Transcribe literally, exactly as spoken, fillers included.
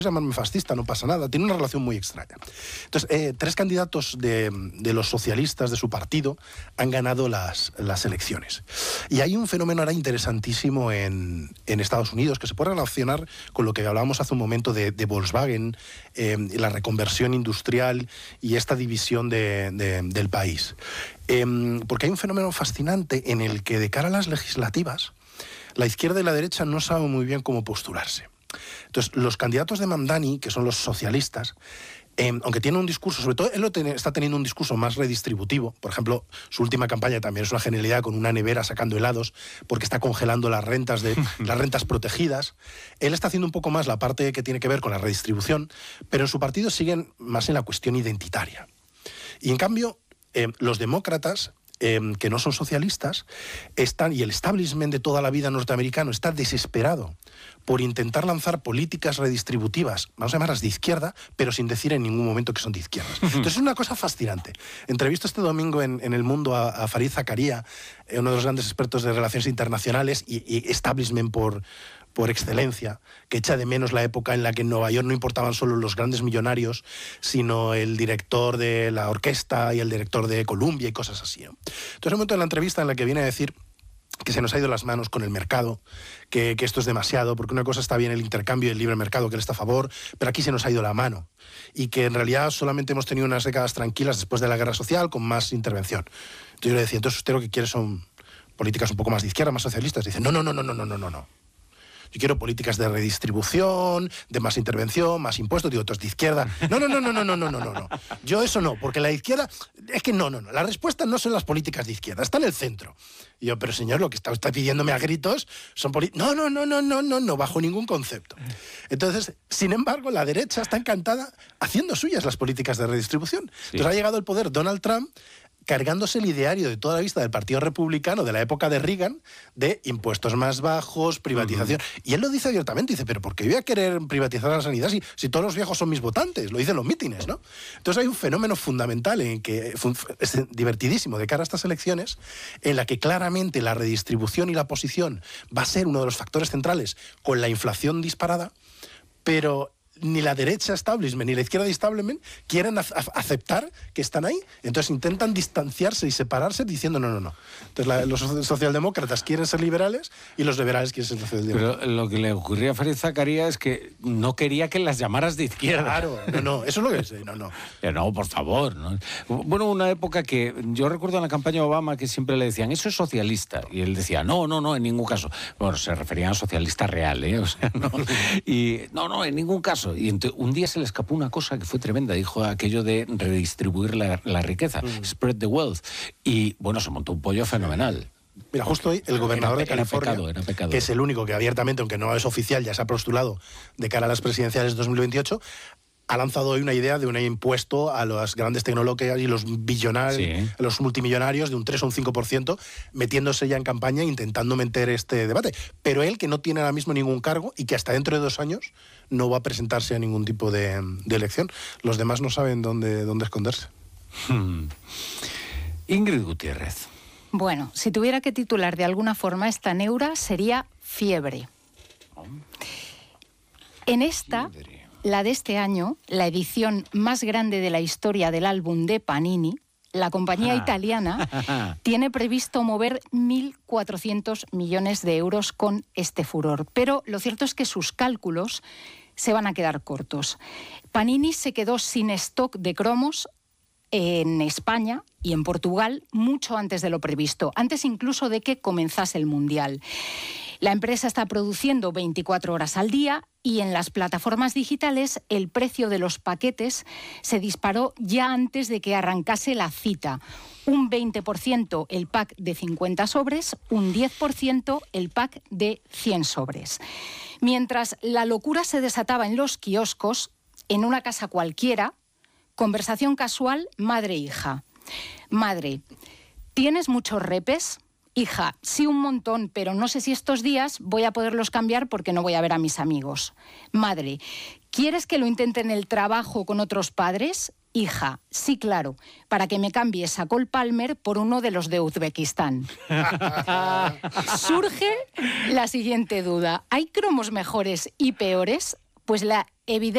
llamarme fascista, no pasa nada, tiene una relación muy extraña. Entonces, eh, tres candidatos de, de los socialistas de su partido han ganado las, las elecciones. Y hay un fenómeno ahora interesantísimo en, en Estados Unidos que se puede relacionar con lo que hablábamos hace un momento de, de Volkswagen, eh, la reconversión industrial y esta división de, de, del país. Eh, porque hay un fenómeno fascinante en el que de cara a las legislativas, la izquierda y la derecha no saben muy bien cómo postularse. Entonces, los candidatos de Mamdani, que son los socialistas, eh, aunque tienen un discurso, sobre todo él lo tiene, está teniendo un discurso más redistributivo. Por ejemplo, su última campaña también es una genialidad, con una nevera sacando helados, porque está congelando las rentas, de, las rentas protegidas. Él está haciendo un poco más la parte que tiene que ver con la redistribución, pero en su partido siguen más en la cuestión identitaria. Y en cambio, eh, los demócratas, Eh, que no son socialistas, están, y el establishment de toda la vida norteamericano está desesperado por intentar lanzar políticas redistributivas, vamos a llamarlas de izquierda, pero sin decir en ningún momento que son de izquierdas. Entonces es una cosa fascinante. Entrevisto este domingo en, en El Mundo a, a Farid Zakaria, eh, uno de los grandes expertos de relaciones internacionales y, y establishment por... por excelencia, que echa de menos la época en la que en Nueva York no importaban solo los grandes millonarios, sino el director de la orquesta y el director de Columbia y cosas así, ¿no? Entonces, hay un momento en la entrevista en la que viene a decir que se nos ha ido las manos con el mercado, que, que esto es demasiado, porque una cosa está bien el intercambio y el libre mercado, que él está a favor, pero aquí se nos ha ido la mano, y que en realidad solamente hemos tenido unas décadas tranquilas después de la guerra social con más intervención. Entonces yo le decía, entonces usted lo que quiere son políticas un poco más de izquierda, más socialistas. Dice, no, no, no, no, no, no, no, no. Yo quiero políticas de redistribución, de más intervención, más impuestos. Digo, tú es de izquierda. No, no, no, no, no, no, no, no, no. Yo eso no, porque la izquierda... Es que no, no, no. La respuesta no son las políticas de izquierda, está en el centro. Y yo, pero señor, lo que está usted pidiéndome a gritos son políticas... No, no, no, no, no, no, no, bajo ningún concepto. Entonces, sin embargo, la derecha está encantada haciendo suyas las políticas de redistribución. Sí. Entonces ha llegado al poder Donald Trump, cargándose el ideario de toda la vista del Partido Republicano de la época de Reagan, de impuestos más bajos, privatización. Uh-huh. Y él lo dice abiertamente, dice, pero ¿por qué voy a querer privatizar la sanidad si, si todos los viejos son mis votantes? Lo dicen los mítines, ¿no? Entonces hay un fenómeno fundamental en que es divertidísimo de cara a estas elecciones, en la que claramente la redistribución y la posición va a ser uno de los factores centrales con la inflación disparada, pero ni la derecha establishment ni la izquierda establishment quieren a- a- aceptar que están ahí. Entonces intentan distanciarse y separarse diciendo no, no, no. Entonces la, los socialdemócratas quieren ser liberales y los liberales quieren ser socialdemócratas. Pero lo que le ocurría a Farid Zakaria es que no quería que las llamaras de izquierda. Claro, no, no, eso es lo que es. No, no. Pero no, por favor. ¿no? Bueno, una época que yo recuerdo en la campaña de Obama que siempre le decían, eso es socialista. Y él decía, no, no, no, en ningún caso. Bueno, se referían a socialista real, ¿eh? O sea, no. Y no, no, en ningún caso. Y entonces, un día se le escapó una cosa que fue tremenda. Dijo aquello de redistribuir la, la riqueza, mm. spread the wealth. Y bueno, se montó un pollo fenomenal. Mira, justo hoy el gobernador era, de California, era pecado, era pecado. que es el único que abiertamente, aunque no es oficial, ya se ha postulado de cara a las presidenciales de dos mil veintiocho, ha lanzado hoy una idea de un impuesto a las grandes tecnológicas y los billonarios, sí. a los multimillonarios de un tres o un cinco por ciento, metiéndose ya en campaña, intentando meter este debate. Pero él, que no tiene ahora mismo ningún cargo y que hasta dentro de dos años no va a presentarse a ningún tipo de, de elección. Los demás no saben dónde, dónde esconderse. Hmm. Ingrid Gutiérrez. Bueno, si tuviera que titular de alguna forma esta neura, sería Fiebre. En esta... Fiebre. La de este año, la edición más grande de la historia del álbum de Panini, la compañía ah. italiana tiene previsto mover mil cuatrocientos millones de euros con este furor. Pero lo cierto es que sus cálculos se van a quedar cortos. Panini se quedó sin stock de cromos en España y en Portugal mucho antes de lo previsto, antes incluso de que comenzase el Mundial. La empresa está produciendo veinticuatro horas al día y en las plataformas digitales el precio de los paquetes se disparó ya antes de que arrancase la cita. Un veinte por ciento el pack de cincuenta sobres, un diez por ciento el pack de cien sobres. Mientras la locura se desataba en los kioscos, en una casa cualquiera, conversación casual madre-hija. Madre, ¿tienes muchos repes? Hija, sí, un montón, pero no sé si estos días voy a poderlos cambiar porque no voy a ver a mis amigos. Madre, ¿quieres que lo intente en el trabajo con otros padres? Hija, sí, claro, para que me cambies a Cole Palmer por uno de los de Uzbekistán. Surge la siguiente duda. ¿Hay cromos mejores y peores? Pues la evidencia